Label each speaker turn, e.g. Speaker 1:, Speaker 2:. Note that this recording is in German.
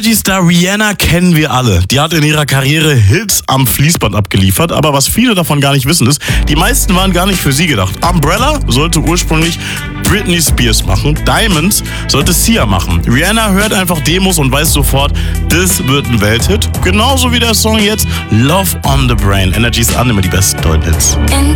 Speaker 1: Energy-Star Rihanna kennen wir alle. Die hat in ihrer Karriere Hits am Fließband abgeliefert, aber was viele davon gar nicht wissen ist, die meisten waren gar nicht für sie gedacht. Umbrella sollte ursprünglich Britney Spears machen, Diamonds sollte Sia machen. Rihanna hört einfach Demos und weiß sofort, das wird ein Welthit. Genauso wie der Song jetzt Love on the Brain. Energy ist an, immer die besten deutschen Hits.